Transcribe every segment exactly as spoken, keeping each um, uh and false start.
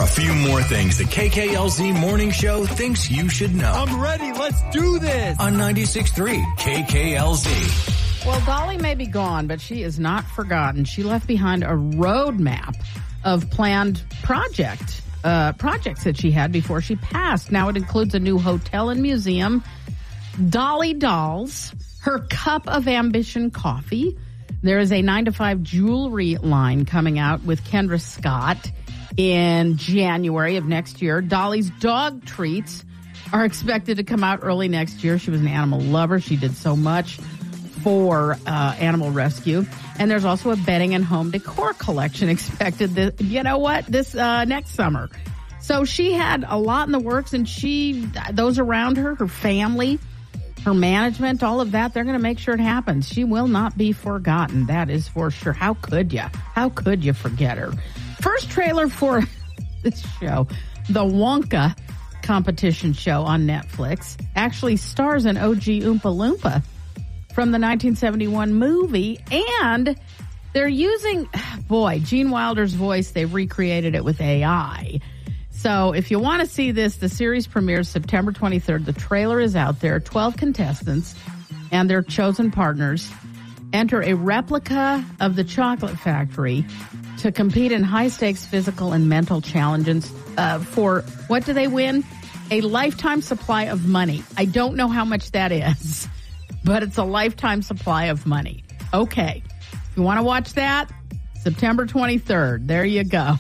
a few more things the K K L Z Morning Show thinks you should know. I'm ready. Let's do this. On ninety-six point three K K L Z. Well, Dolly may be gone, but she is not forgotten. She left behind a roadmap of planned project uh, projects that she had before she passed. Now it includes a new hotel and museum, Dolly Dolls, her Cup of Ambition coffee. There is a nine to five jewelry line coming out with Kendra Scott in January of next year. Dolly's dog treats are expected to come out early next year. She was an animal lover. She did so much for uh, animal rescue. And there's also a bedding and home decor collection expected, this, you know what, this uh, next summer. So she had a lot in the works, and she, those around her, her family, her management, all of that, they're going to make sure it happens. She will not be forgotten. That is for sure. How could you? How could you forget her? First trailer for this show, the Wonka competition show on Netflix, actually stars an O G Oompa Loompa from the nineteen seventy-one movie, and they're using, boy, Gene Wilder's voice. They've recreated it with A I. So if you want to see this, the series premieres September twenty-third. The trailer is out there. twelve contestants and their chosen partners enter a replica of the Chocolate Factory to compete in high-stakes physical and mental challenges uh, for, what do they win? A lifetime supply of money. I don't know how much that is, but it's a lifetime supply of money. Okay. If you want to watch that, September twenty-third. There you go.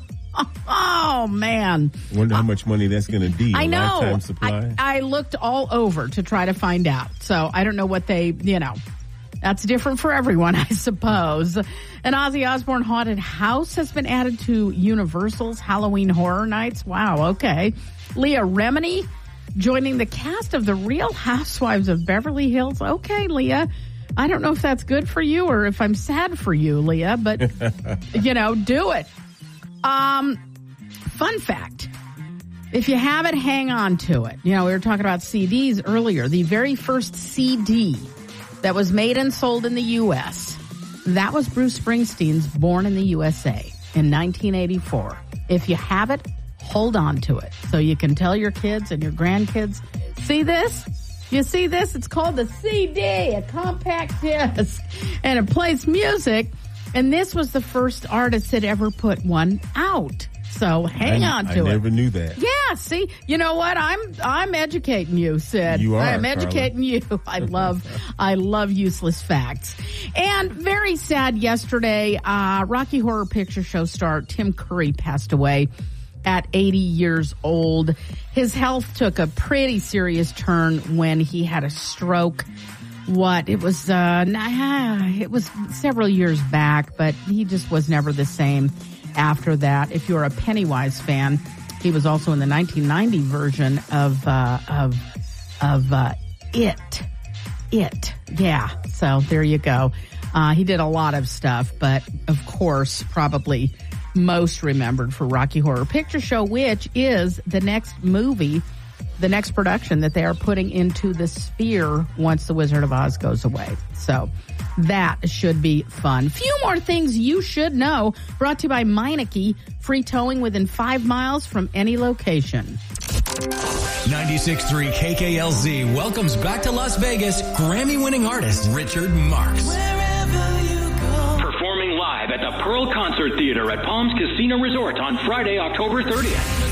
Oh, man. Wonder how much money that's going to be. I a know. Lifetime supply. I, I looked all over to try to find out. So I don't know what they, you know, that's different for everyone, I suppose. An Ozzy Osbourne haunted house has been added to Universal's Halloween Horror Nights. Wow, okay. Leah Remini joining the cast of The Real Housewives of Beverly Hills. Okay, Leah. I don't know if that's good for you or if I'm sad for you, Leah, but, you know, do it. Um, fun fact. If you have it, hang on to it. You know, we were talking about C Ds earlier. The very first C D that was made and sold in the U S, that was Bruce Springsteen's Born in the U S A in nineteen eighty-four. If you have it, hold on to it so you can tell your kids and your grandkids, see this? You see this? It's called the C D, a compact disc, and it plays music. And this was the first artist that ever put one out. So hang I, on to I it. I never knew that. Yeah, see, you know what? I'm I'm educating you, Sid. You are, I'm educating Carla. you. I love I love useless facts. And very sad yesterday, uh, Rocky Horror Picture Show star Tim Curry passed away at eighty years old. His health took a pretty serious turn when he had a stroke. What it was, uh, nah, it was several years back, but he just was never the same after that. If you're a Pennywise fan, he was also in the nineteen ninety version of, uh, of, of, uh, It. It. Yeah. So there you go. Uh, he did a lot of stuff, but of course, probably most remembered for Rocky Horror Picture Show, which is the next movie, the next production that they are putting into the Sphere once The Wizard of Oz goes away. So that should be fun. Few more things you should know. Brought to you by Meineke. Free towing within five miles from any location. ninety-six point three K K L Z welcomes back to Las Vegas Grammy-winning artist Richard Marx. Performing live at the Pearl Concert Theater at Palms Casino Resort on Friday, October thirtieth.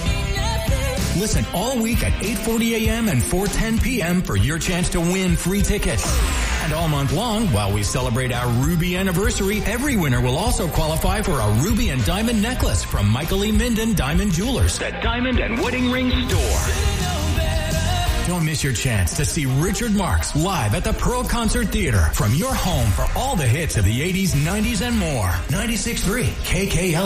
Listen all week at eight forty a.m. and four ten p.m. for your chance to win free tickets. And all month long, while we celebrate our Ruby anniversary, every winner will also qualify for a Ruby and Diamond necklace from Michael E. Minden Diamond Jewelers. The Diamond and Wedding Ring Store. Don't miss your chance to see Richard Marx live at the Pearl Concert Theater from your home for all the hits of the eighties, nineties, and more. ninety-six point three K K L Z.